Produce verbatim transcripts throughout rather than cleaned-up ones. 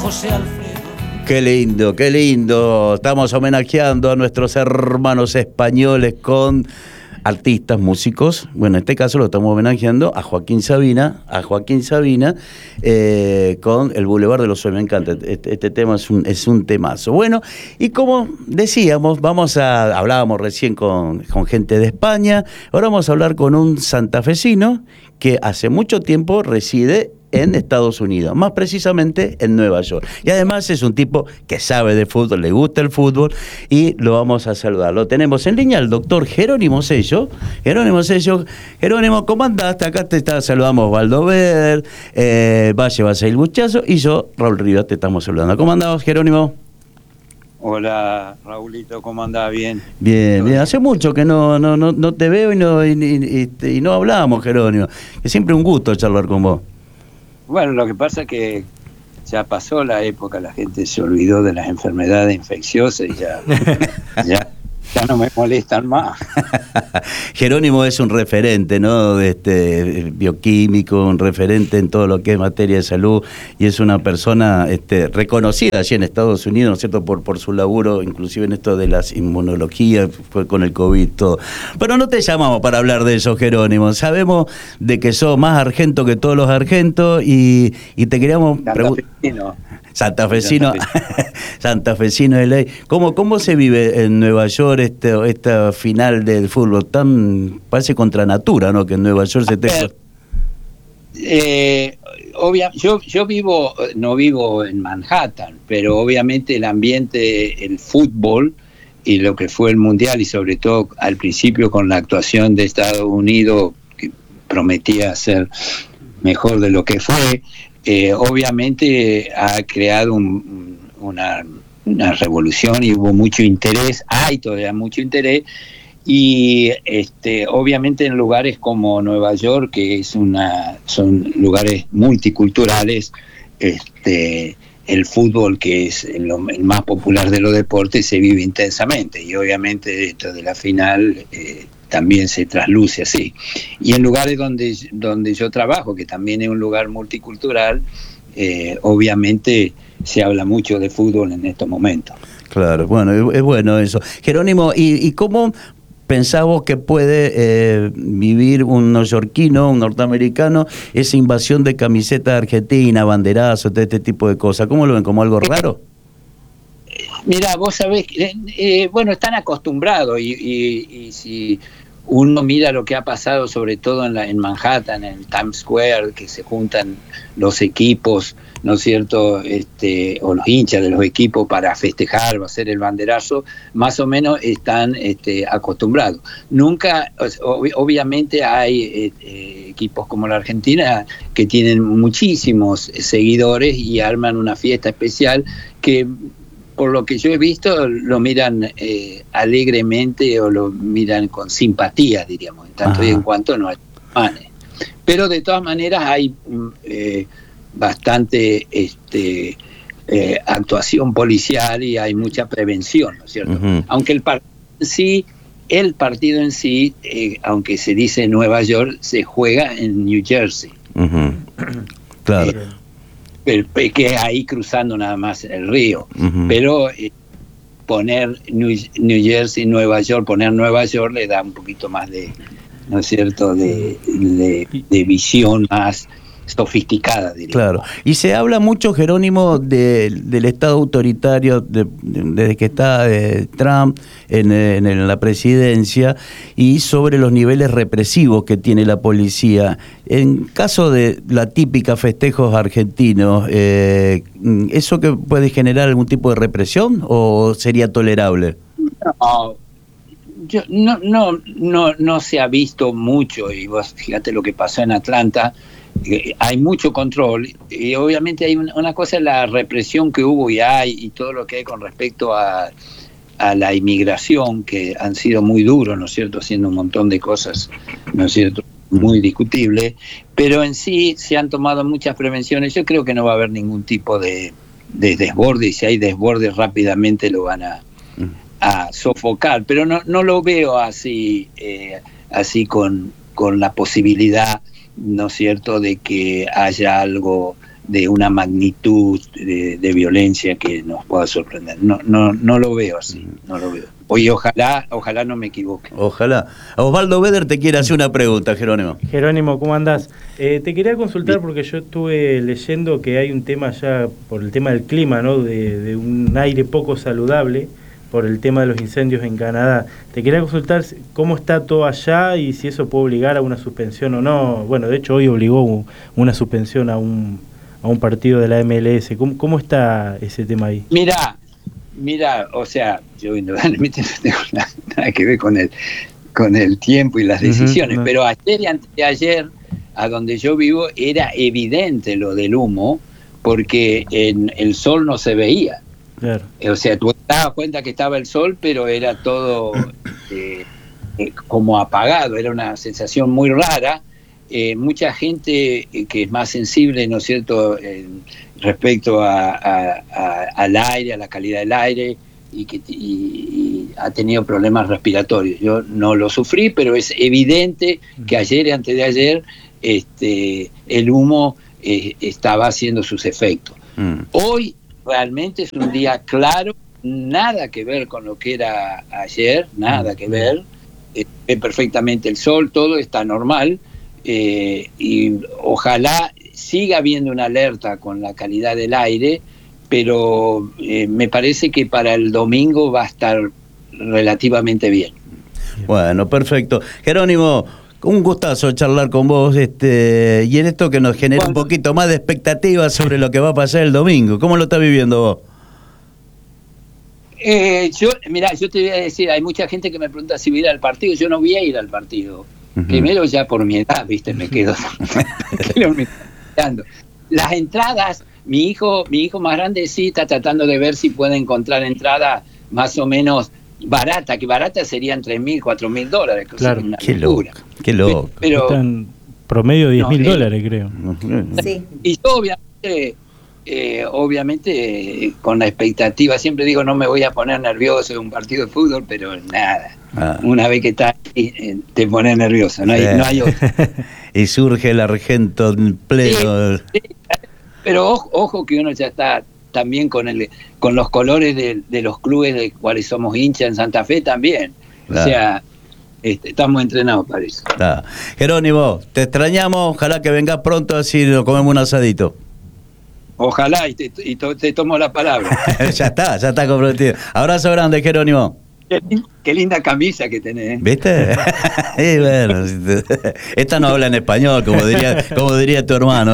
José Alfredo. Qué lindo, qué lindo. Estamos homenajeando a nuestros hermanos españoles con artistas, músicos. Bueno, en este caso lo estamos homenajeando a Joaquín Sabina, a Joaquín Sabina, eh, con El Boulevard de los Sueños. Me encanta, este, este tema es un, es un temazo. Bueno, y como decíamos, vamos a, hablábamos recién con, con gente de España, ahora vamos a hablar con un santafesino que hace mucho tiempo reside en Estados Unidos, más precisamente en Nueva York. Y además es un tipo que sabe de fútbol, le gusta el fútbol, y lo vamos a saludar. Lo tenemos en línea al doctor Jerónimo Sello. Jerónimo Sello, Jerónimo, ¿cómo andás? Acá te está, saludamos Valdo Ver, eh, Valle Basail Buchazo, y yo, Raúl Rivas, te estamos saludando. ¿Cómo andás, Jerónimo? Hola, Raulito, ¿cómo andás? Bien. Bien, bien. Hace mucho que no, no, no, no te veo y no, y, y, y, y no hablamos, Jerónimo. Es siempre un gusto charlar con vos. Bueno, lo que pasa es que ya pasó la época, la gente se olvidó de las enfermedades infecciosas y ya, ya, ya no me molestan más. Jerónimo es un referente, ¿no? De este, bioquímico, un referente en todo lo que es materia de salud, y es una persona este, reconocida allí en Estados Unidos, ¿no es cierto?, por, por su laburo, inclusive en esto de las inmunologías, fue con el COVID, todo. Pero no te llamamos para hablar de eso, Jerónimo. Sabemos de que sos más argento que todos los argentos, y, y te queríamos preguntar... Santafesino, santafesino de ley. ¿Cómo, ¿Cómo se vive en Nueva York este, esta final del fútbol? Tan, parece contra natura, ¿no? Que en Nueva York se te... Eh, obvia, yo, yo vivo, no vivo en Manhattan, pero obviamente el ambiente, el fútbol y lo que fue el Mundial, y sobre todo al principio con la actuación de Estados Unidos, que prometía ser mejor de lo que fue, Eh, obviamente ha creado un, una, una revolución y hubo mucho interés, hay todavía mucho interés, y este, obviamente en lugares como Nueva York, que es una, son lugares multiculturales, este, el fútbol, que es el, el más popular de los deportes, se vive intensamente, y obviamente esto de la final eh, también se trasluce así. Y en lugares donde, donde yo trabajo, que también es un lugar multicultural, eh, obviamente se habla mucho de fútbol en estos momentos. Claro, bueno, es bueno eso. Jerónimo, ¿y, y cómo pensás vos que puede eh, vivir un neoyorquino, un norteamericano, esa invasión de camiseta argentina, banderazo, todo este tipo de cosas? ¿Cómo lo ven? ¿Como algo raro? Mira, vos sabés, eh, eh, bueno, están acostumbrados, y, y, y si uno mira lo que ha pasado, sobre todo en, la, en Manhattan, en Times Square, que se juntan los equipos, ¿no es cierto?, este, o los hinchas de los equipos para festejar o hacer el banderazo, más o menos están este, acostumbrados. Nunca, ob, obviamente hay eh, eh, equipos como la Argentina que tienen muchísimos seguidores y arman una fiesta especial que, por lo que yo he visto, lo miran eh, alegremente o lo miran con simpatía, diríamos, en tanto Ajá. y en cuanto no hay manes. Pero de todas maneras hay eh, bastante este, eh, actuación policial y hay mucha prevención, ¿no es cierto? Uh-huh. Aunque el partido en sí, el partido en sí, eh, aunque se dice Nueva York, se juega en New Jersey. Uh-huh. Claro. Eh, que es ahí cruzando nada más el río, uh-huh. pero eh, poner New, New Jersey, Nueva York, poner Nueva York le da un poquito más de, ¿no es cierto?, de, de, de visión más sofisticada, diría. Claro, y se habla mucho, Jerónimo, de, del Estado autoritario de, de, desde que está eh, Trump en, en, en la presidencia, y sobre los niveles represivos que tiene la policía. En caso de la típica festejos argentinos, eh, ¿eso que puede generar algún tipo de represión o sería tolerable? No, yo, no, no, no, no se ha visto mucho, y vos fíjate lo que pasó en Atlanta. Hay mucho control, y obviamente hay una, una cosa, la represión que hubo y hay, y todo lo que hay con respecto a, a la inmigración, que han sido muy duros, ¿no es cierto?, haciendo un montón de cosas, ¿no es cierto?, muy discutibles, pero en sí se han tomado muchas prevenciones. Yo creo que no va a haber ningún tipo de, de desborde, y si hay desborde rápidamente lo van a, a sofocar, pero no, no lo veo así, eh, así con, con la posibilidad, ¿no es cierto?, de que haya algo de una magnitud de, de violencia que nos pueda sorprender. No, no, no lo veo así, no lo veo. Oye, ojalá, ojalá no me equivoque. Ojalá. Osvaldo Beder te quiere hacer una pregunta, Jerónimo. Jerónimo, ¿cómo andás? Eh, te quería consultar porque yo estuve leyendo que hay un tema ya por el tema del clima, ¿no? De, de un aire poco saludable por el tema de los incendios en Canadá. Te quería consultar cómo está todo allá y si eso puede obligar a una suspensión o no. Bueno, de hecho hoy obligó una suspensión a un, a un partido de la M L S. ¿Cómo, cómo está ese tema ahí? Mira, mira, o sea, yo indudablemente no tengo nada, nada que ver con el, con el tiempo y las decisiones, uh-huh, no. Pero ayer y antes de ayer, a donde yo vivo, era evidente lo del humo, porque en el sol no se veía. Claro. O sea, tú te dabas cuenta que estaba el sol, pero era todo eh, eh, como apagado, era una sensación muy rara. Eh, mucha gente eh, que es más sensible, ¿no es cierto?, eh, respecto a, a, a, al aire, a la calidad del aire, y que y, y ha tenido problemas respiratorios. Yo no lo sufrí, pero es evidente que ayer y antes de ayer este, el humo eh, estaba haciendo sus efectos. Mm. Hoy realmente es un día claro, nada que ver con lo que era ayer, nada que ver, eh, ve perfectamente el sol, todo está normal, eh, y ojalá siga habiendo una alerta con la calidad del aire, pero eh, me parece que para el domingo va a estar relativamente bien. Bueno, perfecto. Jerónimo, un gustazo charlar con vos, este, y en esto que nos genera bueno, un poquito más de expectativas sobre lo que va a pasar el domingo. ¿Cómo lo estás viviendo vos? Eh, yo, mirá, yo te voy a decir, hay mucha gente que me pregunta si voy a ir al partido. Yo no voy a ir al partido. Uh-huh. Primero ya por mi edad, viste, me quedo las entradas. Mi hijo, mi hijo más grande sí está tratando de ver si puede encontrar entrada más o menos barata, que barata serían tres mil, cuatro mil dólares. Claro, una qué loco, qué loco. Pero, Están promedio diez mil no, dólares, eh, creo. Sí. Y yo obviamente, eh, obviamente eh, con la expectativa, siempre digo no me voy a poner nervioso en un partido de fútbol, pero nada. Ah. Una vez que estás eh, te pones nervioso, no hay, sí. no hay otro. Y surge el Argento en pleno. Sí, sí. Pero ojo, ojo que uno ya está también con el con los colores de, de los clubes de cuales somos hinchas en Santa Fe también. Claro. O sea, este, estamos entrenados para eso. Claro. Jerónimo, te extrañamos, ojalá que vengas pronto así nos comemos un asadito. Ojalá y te, y to, te tomo la palabra. Ya está, ya está comprometido. Abrazo grande, Jerónimo. Qué, qué linda camisa que tenés. ¿Viste? Y bueno, esta no habla en español, como diría, como diría tu hermano.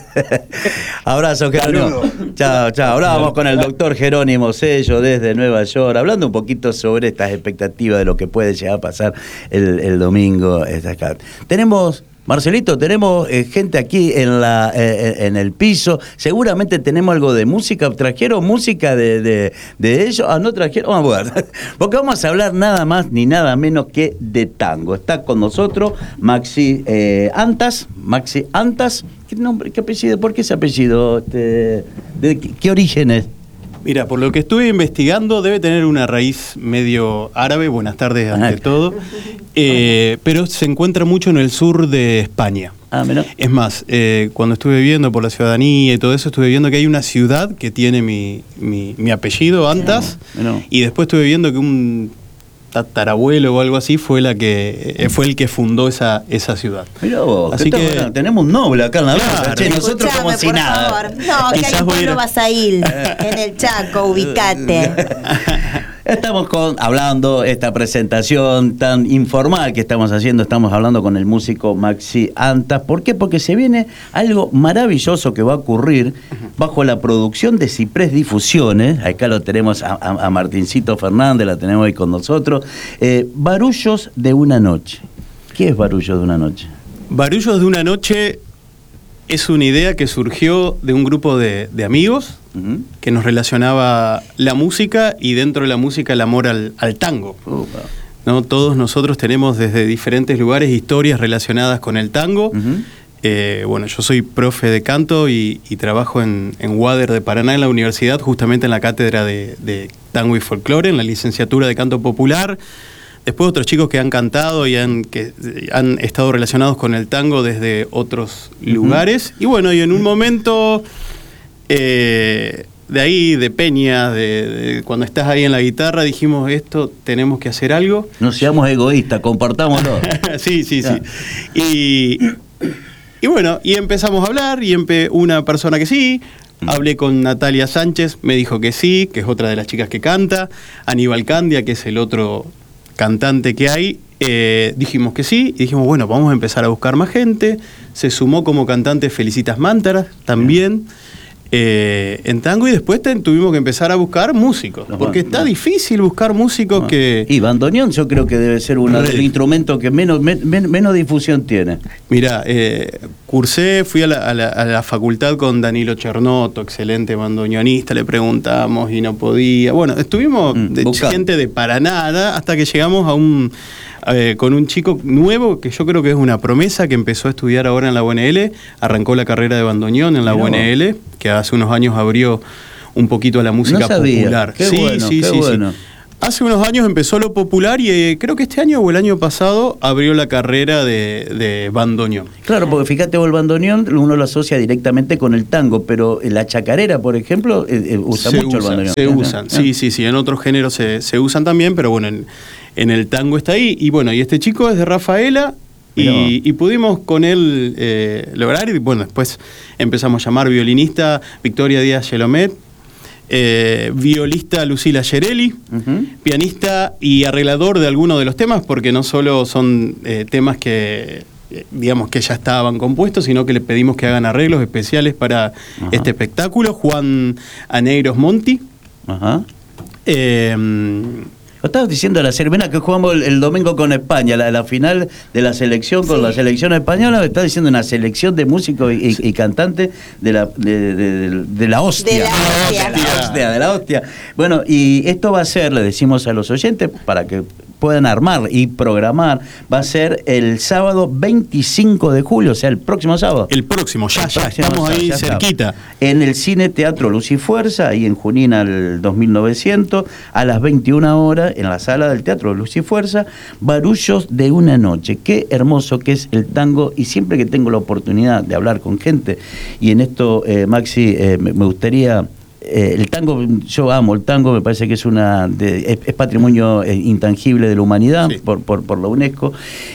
Abrazo, Jerónimo. Chao, chao. Hablábamos con el doctor Jerónimo Sello desde Nueva York, hablando un poquito sobre estas expectativas de lo que puede llegar a pasar el, el domingo. Tenemos... Marcelito, tenemos eh, gente aquí en la eh, en el piso. Seguramente tenemos algo de música. ¿Trajeron música de, de, de ellos? Ah, no trajeron. Vamos a ver. Porque vamos a hablar nada más ni nada menos que de tango. Está con nosotros Maxi eh, Antas. Maxi Antas. ¿Qué nombre? ¿Qué apellido? ¿Por qué ese apellido? Este, ¿De qué, qué origen es? Mira, por lo que estuve investigando, debe tener una raíz medio árabe. Buenas tardes ante todo. Eh, pero se encuentra mucho en el sur de España. Ah, mira. Es más, eh, cuando estuve viendo por la ciudadanía y todo eso, estuve viendo que hay una ciudad que tiene mi, mi, mi apellido, Antas, mira, mira. Y después estuve viendo que un tatarabuelo o algo así fue la que eh, fue el que fundó esa esa ciudad. Mirá vos, así que bueno, tenemos un noble acá en la claro, mesa, che, nosotros como si nada. Favor. No, que hay un pueblo Basail, en el Chaco, ubicate. Estamos con, hablando esta presentación tan informal que estamos haciendo, estamos hablando con el músico Maxi Antas. ¿Por qué? Porque se viene algo maravilloso que va a ocurrir bajo la producción de Ciprés Difusiones. Acá lo tenemos a, a, a Martincito Fernández, la tenemos ahí con nosotros. Eh, Barullos de una noche. ¿Qué es Barullos de una noche? Barullos de una noche es una idea que surgió de un grupo de, de amigos uh-huh. que nos relacionaba la música y dentro de la música el amor al, al tango. Uh, wow. ¿No? Todos nosotros tenemos desde diferentes lugares historias relacionadas con el tango. Uh-huh. Eh, bueno, yo soy profe de canto y, y trabajo en, en U A D E R de Paraná, en la universidad, justamente en la cátedra de, de tango y folclore, en la licenciatura de canto popular. después otros chicos que han cantado y han, que han estado relacionados con el tango desde otros uh-huh. lugares. Y bueno, y en un momento eh, de ahí, de Peña, de, de cuando estás ahí en la guitarra, dijimos, esto tenemos que hacer algo. No seamos egoístas, compartámoslo. sí, sí, sí. Y, y bueno, y empezamos a hablar, y empe una persona que sí, hablé con Natalia Sánchez, me dijo que sí, que es otra de las chicas que canta, Aníbal Candia, que es el otro cantante que hay, eh, dijimos que sí, y dijimos, bueno, vamos a empezar a buscar más gente. Se sumó como cantante Felicitas Mántaras también, eh, en tango, y después te, tuvimos que empezar a buscar músicos, no, porque no, está no. difícil buscar músicos no. que... Y bandoneón yo creo que debe ser uno de los instrumentos que menos, men, men, menos difusión tiene. Mirá, eh, cursé, fui a la, a, la, a la facultad con Danilo Chernoto, excelente bandoneonista, le preguntamos y no podía. Bueno, estuvimos mm, de gente de Paraná hasta que llegamos a un... Eh, con un chico nuevo que yo creo que es una promesa, que empezó a estudiar ahora en la U N L, arrancó la carrera de bandoneón en la U N L, que hace unos años abrió un poquito a la música no sabía. popular. Qué sí, bueno, sí, qué sí, bueno. sí. Hace unos años empezó lo popular y eh, creo que este año o el año pasado abrió la carrera de, de bandoneón. Claro, porque fíjate vos, el bandoneón uno lo asocia directamente con el tango, pero la chacarera, por ejemplo, eh, eh, usa se mucho usa, el bandoneón. Se usan, sí, sí, sí, en otros géneros se, se usan también, pero bueno, en, en el tango está ahí. Y bueno, y este chico es de Rafaela, y, y pudimos con él eh, lograr, y bueno, después empezamos a llamar violinista Victoria Díaz Yelomet, Eh, violista Lucila Gerelli, uh-huh. pianista y arreglador de algunos de los temas, porque no solo son eh, temas que eh, digamos que ya estaban compuestos, sino que le pedimos que hagan arreglos especiales para uh-huh. este espectáculo. Juan Aneiros Monti. Ajá. Uh-huh. eh, Lo estabas diciendo a la Cervena que jugamos el, el domingo con España, la, la final de la selección con sí. la selección española. Me estás diciendo una selección de músicos y, y, y cantantes de la de, de, de, de la hostia. De la hostia. De la hostia, de la hostia. Bueno, y esto va a ser, le decimos a los oyentes, para que puedan armar y programar, va a ser el sábado veinticinco de julio, o sea, el próximo sábado. El próximo, ya, el ya, próximo estamos sábado, ahí ya cerquita. Estamos. En el Cine Teatro Luz y Fuerza, ahí en Junín al dos mil novecientos, a las veintiuna horas, en la sala del Teatro Luz y Fuerza, Barullos de una noche. Qué hermoso que es el tango, y siempre que tengo la oportunidad de hablar con gente, y en esto, eh, Maxi, eh, me, me gustaría... Eh, el tango, yo amo el tango, me parece que es una de, es, es patrimonio eh, intangible de la humanidad, sí. por, por, por la UNESCO,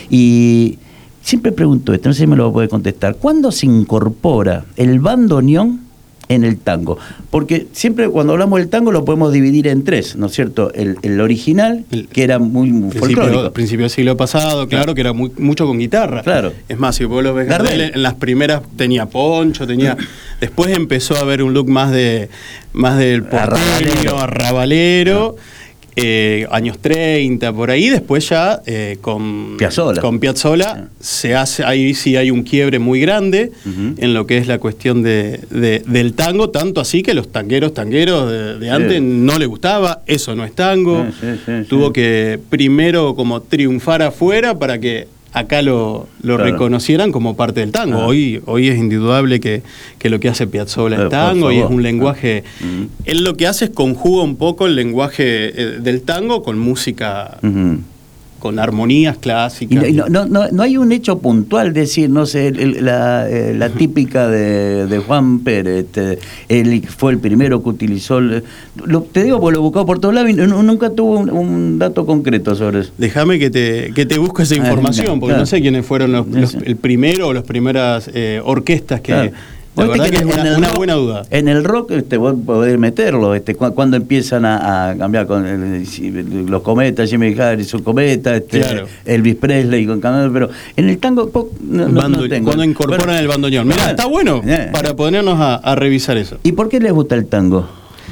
y siempre pregunto esto, no sé si me lo puede contestar, ¿cuándo se incorpora el bandoneón en el tango? Porque siempre cuando hablamos del tango lo podemos dividir en tres, ¿no es cierto? El, el original, que era muy, muy folclórico. A principios del siglo pasado, claro, claro, que era muy, mucho con guitarra. Claro. Es más, si vos lo ves, Gardel, en las primeras tenía poncho, tenía... Después empezó a haber un look más de más del porteño, arrabalero, ah. eh, años treinta, por ahí. Después ya eh, con Piazzolla, con Piazzolla ah. se hace, ahí sí hay un quiebre muy grande uh-huh. en lo que es la cuestión de, de, del tango, tanto así que los tangueros, tangueros de, de antes sí. no le gustaba, eso no es tango. Sí, sí, sí, Tuvo sí. que primero como triunfar afuera para que acá lo, lo claro. reconocieran como parte del tango. Ah. Hoy, hoy es indudable que, que lo que hace Piazzolla es tango, y es un lenguaje... Ah. Uh-huh. Él lo que hace es conjuga un poco el lenguaje eh, del tango con música... Uh-huh. con armonías clásicas. Y no, no, no, no hay un hecho puntual, decir, no sé, el, la, eh, la típica de, de Juan Pérez, este, él fue el primero que utilizó, el, lo, te digo porque lo he buscado por todos lados y no, nunca tuvo un, un dato concreto sobre eso. Déjame que te, que te busque esa información, ah, porque claro. no sé quiénes fueron los, los, el primero o las primeras eh, orquestas que... Claro. La verdad que, que es una, una rock, buena duda. En el rock este, vos podés meterlo, este, cu- cuando empiezan a, a cambiar con el, los cometas, Jimmy Harris, su cometa, este, claro. Elvis Presley, con pero en el tango po, no, Bando, no tengo. Cuando incorporan bueno, el bandoneón. Mirá, bueno, está bueno eh, para ponernos a, a revisar eso. ¿Y por qué les gusta el tango?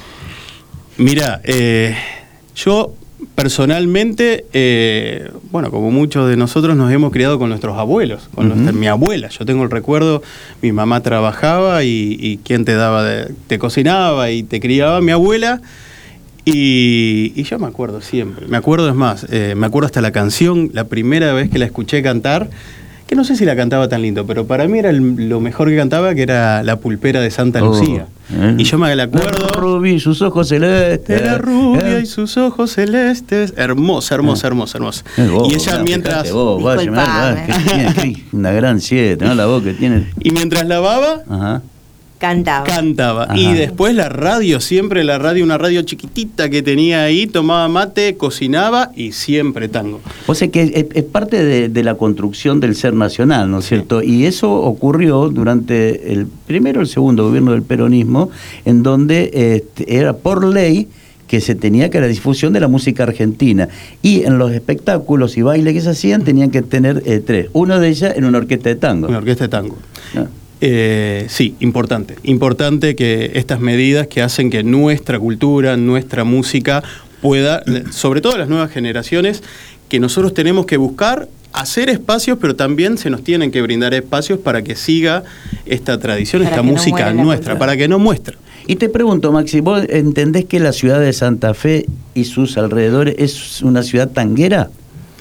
Mirá, eh, yo... Personalmente, eh, bueno, como muchos de nosotros nos hemos criado con nuestros abuelos, con uh-huh. nuestra, mi abuela. Yo tengo el recuerdo, mi mamá trabajaba y, y quien te daba, de, te cocinaba y te criaba, mi abuela. Y, y yo me acuerdo siempre, me acuerdo es más, eh, me acuerdo hasta la canción, la primera vez que la escuché cantar, que no sé si la cantaba tan lindo, pero para mí era el, lo mejor que cantaba, que era La Pulpera de Santa Lucía. Oh. Eh. Y yo me la acuerdo. La rubia y sus ojos celestes. De la rubia eh. y sus ojos celestes. Hermosa, hermosa, hermosa, hermosa. Eh, vos, y ella no, mientras. vos, vaya, Disculpame. mirá, que tiene, que- una gran siete, ¿no? La voz que tiene. Y mientras lavaba, Ajá. Cantaba. cantaba. Ajá. Y después la radio, siempre la radio, una radio chiquitita que tenía ahí, tomaba mate, cocinaba y siempre tango. O sea que es, es parte de, de la construcción del ser nacional, ¿no es cierto? Y eso ocurrió durante el primero o el segundo gobierno del peronismo, en donde este, era por ley que se tenía que la difusión de la música argentina. Y en los espectáculos y bailes que se hacían tenían que tener eh, tres. Una de ellas en una orquesta de tango. Una orquesta de tango. Ah. Eh, sí, importante. Importante que estas medidas que hacen que nuestra cultura, nuestra música pueda, sobre todo las nuevas generaciones, que nosotros tenemos que buscar hacer espacios, pero también se nos tienen que brindar espacios para que siga esta tradición, Para esta que no música muera la nuestra, cultura. para que no muestre. Y te pregunto, Maxi, ¿vos entendés que la ciudad de Santa Fe y sus alrededores es una ciudad tanguera?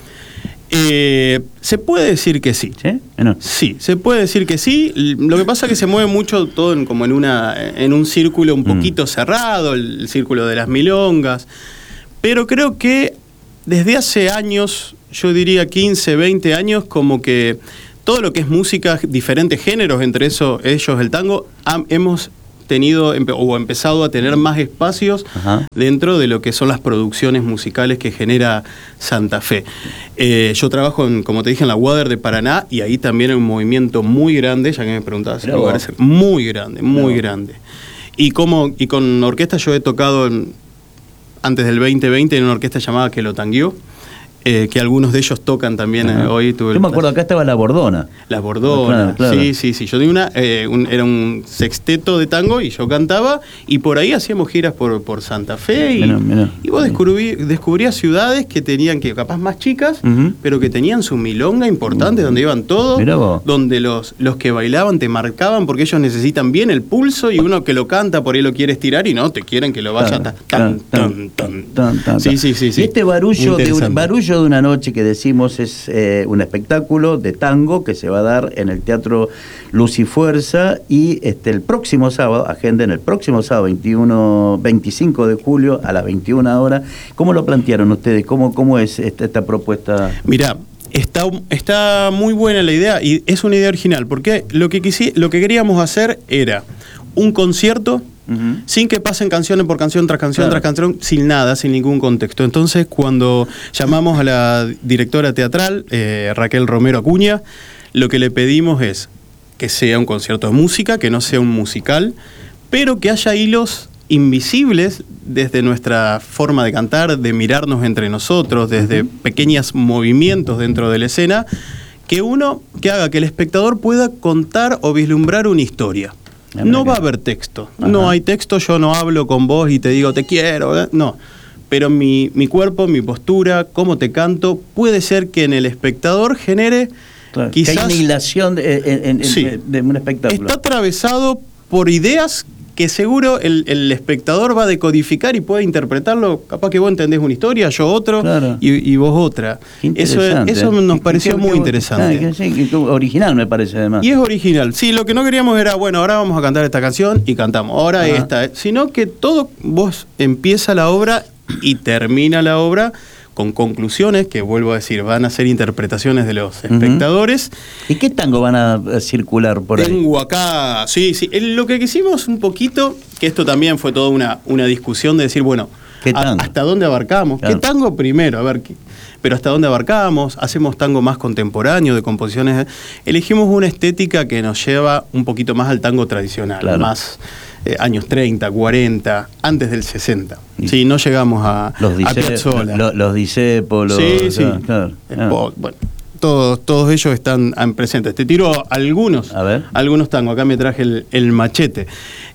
Eh, se puede decir que sí. ¿Sí? Bueno, Sí, se puede decir que sí. Lo que pasa es que se mueve mucho todo en, como en una en un círculo un poquito Mm. cerrado, el, el círculo de las milongas. Pero creo que desde hace años, yo diría quince, veinte años, como que todo lo que es música, diferentes géneros, entre eso, ellos el tango, ham- hemos tenido empe- o empezado a tener más espacios Ajá. dentro de lo que son las producciones musicales que genera Santa Fe. Eh, yo trabajo, en, como te dije, en la U A D E R de Paraná y ahí también hay un movimiento muy grande, ya que me preguntabas, Mirá lugares, vos. muy grande, muy Mirá vos. grande. Y, como, y con orquesta yo he tocado en- antes del veinte veinte en una orquesta llamada Que lo tangueó, eh, que algunos de ellos tocan también Ajá. eh, hoy. Tuve Yo el me acuerdo, acá estaba la Bordona. la Bordona, Claro, claro. sí, sí, sí. Yo tenía una, eh, un- era un sexteto de tango y yo cantaba y por ahí hacíamos giras por, por Santa Fe y, Mirá, mirá. y vos descubrí, descubrías ciudades que tenían, que capaz más chicas, Ujú. pero que tenían su milonga importante, donde iban todos, Mirá vos. donde los, los que bailaban te marcaban porque ellos necesitan bien el pulso y uno que lo canta por ahí lo quiere estirar y no, te quieren que lo vaya Claro, tan, claro, tan, tan, tan, tan, Sí, tan. sí, sí, sí. Y este barullo de, un, Interesante. barullo de una noche que decimos es eh, un espectáculo de tango que se va a dar en el Teatro Luz y Fuerza y este, el próximo sábado, agenden el próximo sábado veintiuno, veinticinco de julio a las veintiuna horas. ¿Cómo lo plantearon ustedes? ¿Cómo, cómo es esta, esta propuesta? Mirá, está, está muy buena la idea y es una idea original, porque lo que, quisi- lo que queríamos hacer era un concierto Ujú. sin que pasen canciones por canción tras canción Claro. tras canción, sin nada, sin ningún contexto. Entonces, cuando llamamos a la directora teatral, eh, Raquel Romero Acuña, lo que le pedimos es que sea un concierto de música, que no sea un musical, pero que haya hilos invisibles desde nuestra forma de cantar, de mirarnos entre nosotros, desde pequeños movimientos dentro de la escena, que uno, que haga que el espectador pueda contar o vislumbrar una historia. Ah, No mira va a que- haber texto, Ajá. no hay texto, yo no hablo con vos y te digo te quiero, ¿eh? No. Pero mi, mi cuerpo, mi postura, cómo te canto, puede ser que en el espectador genere Claro, que hay quizás... una hilación de, en- en- Sí. de, de un espectáculo. Está atravesado por ideas que seguro el, el espectador va a decodificar y puede interpretarlo. Capaz que vos entendés una historia, yo otro Claro. y, y vos otra. Qué Eso, interesante. eso nos Qué- pareció qué- muy qué- interesante. ah, que sí, que- que original me parece además. Y es original. Sí, lo que no queríamos era, bueno, ahora vamos a cantar esta canción y cantamos. Ahora Ajá. esta. eh, Sino que todo, vos empieza la obra y termina la obra con conclusiones que, vuelvo a decir, van a ser interpretaciones de los Ujú. espectadores. ¿Y qué tango van a, a circular por ahí? Tengo acá, sí, sí. El- lo que quisimos un poquito, que esto también fue toda una, una discusión de decir, bueno, ¿Qué a- tango? ¿hasta dónde abarcamos? Claro. ¿Qué tango primero? A ver, ¿qué- pero ¿hasta dónde abarcamos? ¿Hacemos tango más contemporáneo, de composiciones? Elegimos una estética que nos lleva un poquito más al tango tradicional, Claro. más eh, años treinta, cuarenta, antes del sesenta. Y- Sí, no llegamos a, Los, a dice, Piazzolla. lo- los discépolos. Sí, sí. Claro, claro. Spot, bueno, todos, todos ellos están ah, presentes. Te tiro algunos, A ver. algunos tangos. Acá me traje el, el machete.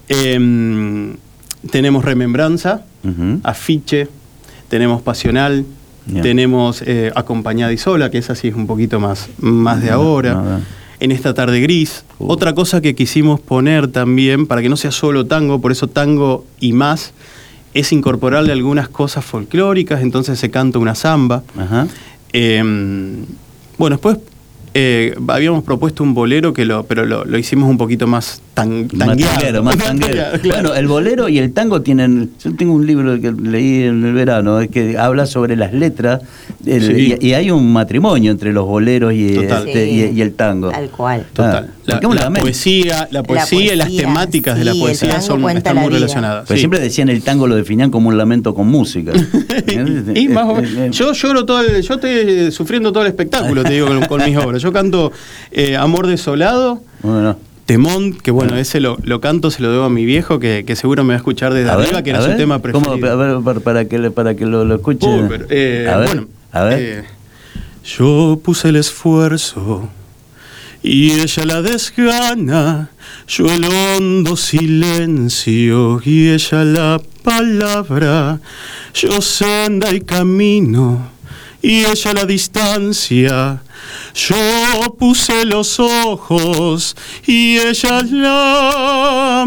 Em, tenemos Remembranza, Ujú. Afiche, tenemos Pasional, Ya. tenemos eh, Acompañada y Sola, que esa sí es un poquito más, más de No, ahora. no, no. En esta tarde gris. Uh. Otra cosa que quisimos poner también, para que no sea solo tango, por eso tango y más, es incorporarle algunas cosas folclóricas, entonces se canta una samba. Ajá. Eh, bueno, después eh, habíamos propuesto un bolero, que lo, pero lo, lo hicimos un poquito más tan, Más tanguero, más tanguero. Claro. Bueno, el bolero y el tango tienen... Yo tengo un libro que leí en el verano es que habla sobre las letras el, Sí. y, y hay un matrimonio entre los boleros y, Total. este, Sí. y, y el tango. Tal cual. Total. Ah, La, porque uno la también- poesía, la poesía y las poesía, temáticas de la sí, el poesía tango son, cuenta están la muy vida. relacionadas. Pues sí. siempre decían el tango lo definían como un lamento con música. y, y más o menos, yo lloro todo el, yo estoy sufriendo todo el espectáculo, te digo, con, con mis obras. Yo canto eh, Amor Desolado, Bueno, Temón, que bueno, ese lo, lo canto, se lo debo a mi viejo, que, que seguro me va a escuchar desde a ver, arriba, que a era su ver, tema ¿cómo? preferido. A ver, para, para que, le- para que lo, lo escuche. Uy, pero, eh, a ver, bueno, a ver. eh, yo puse el esfuerzo y ella la desgana, yo el hondo silencio y ella la palabra, yo senda y camino y ella la distancia, yo puse los ojos y ella la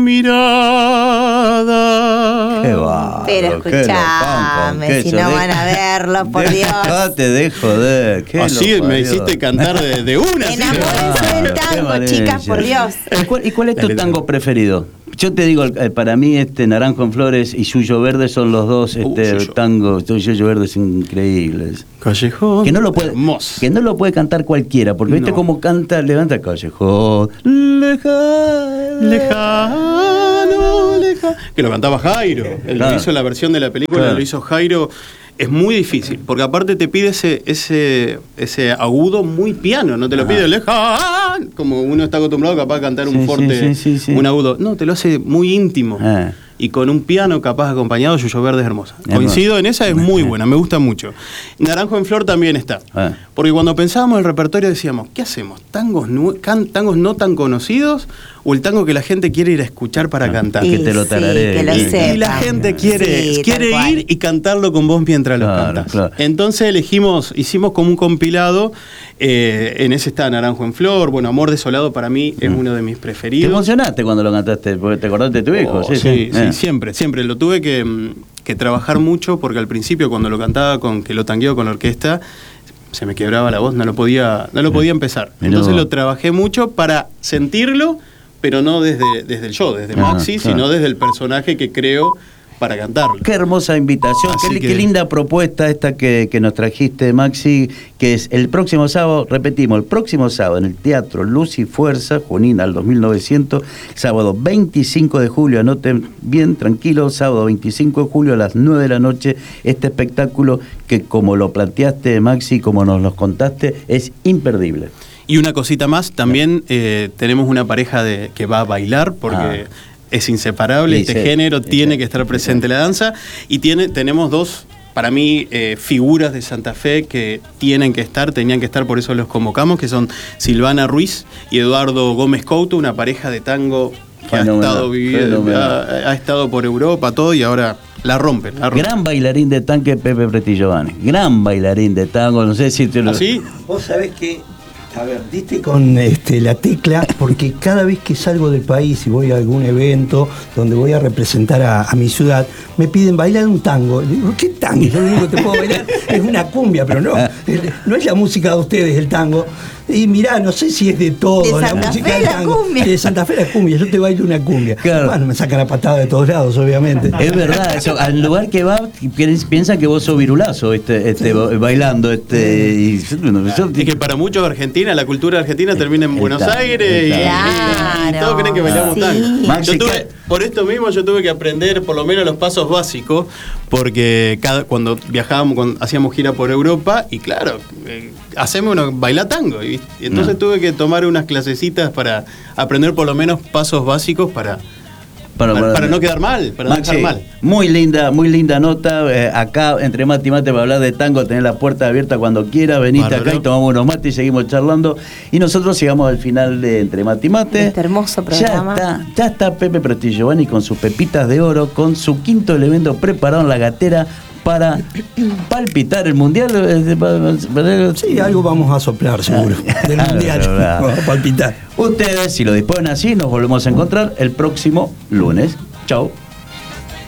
mirada. Qué bárbaro, Pero qué escuchame, lopanco, si qué no chole- van a verlo, por Dios. Dejate de joder. qué Así lo me parió. hiciste cantar de, de una. así que- Enamórense del Qué tango, maravilla. chicas, por Dios. ¿Y cuál, y cuál es tu Dale, tango dale. preferido? Yo te digo, eh, para mí este Naranjo en Flores y Yuyo Verde son los dos Uh, este, Yuyo. tangos, Yuyo Verde es increíbles. Callejón. Que no lo puede, hermoso. que no lo puede cantar cualquiera, porque viste No. cómo canta, levanta Callejón, lejano, Lejano, lejano. Que lo cantaba Jairo. Él Claro. lo hizo en la versión de la película, Claro. lo hizo Jairo. Es muy difícil, porque aparte te pide ese, ese, ese agudo muy piano, no te lo Ajá. pide lejano, como uno está acostumbrado capaz a cantar Sí, un sí, fuerte, sí, sí, sí. un agudo. No, te lo hace muy íntimo. Ah. Y con un piano capaz acompañado, Yuyo Verde es hermosa. Hermosa. Coincido en esa, es muy buena, me gusta mucho. Naranjo en Flor también está. Ah. Porque cuando pensábamos en el repertorio decíamos, ¿qué hacemos? ¿Tangos, nue- can- tangos no tan conocidos o el tango que la gente quiere ir a escuchar para cantar? que Y te lo sí, tararee. que lo Y- Y, sepan. y la gente quiere, Sí, quiere tal ir cual. y cantarlo con vos mientras lo Claro, cantas. claro. Entonces elegimos, hicimos como un compilado, eh, en ese está Naranjo en Flor, bueno, Amor Desolado para mí es uno de mis Te preferidos. emocionaste cuando lo cantaste, porque te acordaste de tu hijo. Oh, sí, sí, sí, Eh. siempre, siempre. Lo tuve que, mm, que trabajar mucho porque al principio cuando lo cantaba, con que lo tangueo con la orquesta, se me quebraba la voz, no lo podía, no lo podía empezar. Mirá Entonces vos. lo trabajé mucho para sentirlo, pero no desde, desde el show, desde Ah, Maxi, claro. sino desde el personaje que creo para cantarlo. Qué hermosa invitación, Así qué, li- que- qué linda propuesta esta que, que nos trajiste, Maxi, que es el próximo sábado, repetimos, el próximo sábado en el Teatro Luz y Fuerza, Junín al dos mil novecientos, sábado veinticinco de julio, anoten bien, tranquilo, sábado veinticinco de julio a las nueve de la noche, este espectáculo que como lo planteaste, Maxi, como nos los contaste, es imperdible. Y una cosita más, también eh, tenemos una pareja de, que va a bailar porque Ah. es inseparable, Sí, este sí, género sí, tiene sí, que estar sí, presente sí. en la danza y tiene, tenemos dos, para mí, eh, figuras de Santa Fe que tienen que estar, tenían que estar, por eso los convocamos, que son Silvana Ruiz y Eduardo Gómez Couto, una pareja de tango que ha Fenomenal, estado, viviendo, fenomenal. ha, ha estado por Europa, todo, y ahora la rompen. La rompen. Gran bailarín de tanque Pepe Prestillovani, gran bailarín de tango, no sé si te lo... ¿Así? Vos sabés que, a ver, diste con este, la tecla, porque cada vez que salgo del país y voy a algún evento donde voy a representar a, a mi ciudad, me piden bailar un tango. Le digo, ¿qué tango? Yo lo único que te puedo bailar es una cumbia, pero no, no es la música de ustedes el tango. Y mirá, no sé si es de todo. De la Santa música Fe del la tango. cumbia. De Santa Fe la cumbia, yo te bailo una cumbia. Claro. Bueno, me sacan la patada de todos lados, obviamente. Es verdad, eso, al lugar que va, piensan que vos sos virulazo, este, este, bailando, este, y, bueno, yo- Y que para muchos Argentina, la cultura argentina termina en el Buenos tango, Aires el y, tango. y- y todos creen que bailamos Sí. tango. Maxi, Yo tuve- ¿qué? por esto mismo yo tuve que aprender por lo menos los pasos básicos, porque cada, cuando viajábamos, cuando hacíamos gira por Europa, y claro, eh, hacemos uno, bailar tango. Y, y entonces No. tuve que tomar unas clasecitas para aprender por lo menos pasos básicos para, Para- para, para- para no quedar mal, para no Maxi, dejar mal. muy linda, muy linda nota. Eh, acá, entre mate y mate, para hablar de tango, tener la puerta abierta cuando quiera. Venite Bárbaro. acá y tomamos unos mates y seguimos charlando. Y nosotros llegamos al final de Entre Mate y Mate. Este hermoso programa. Ya está, ya está Pepe Prestillovani con sus pepitas de oro, con su quinto elemento preparado en la gatera para palpitar el mundial. eh, para- para- Sí, algo vamos a soplar, seguro. Del Ah, mundial. verdad. Vamos a palpitar. Ustedes, si lo disponen así, nos volvemos a encontrar el próximo lunes. Chau.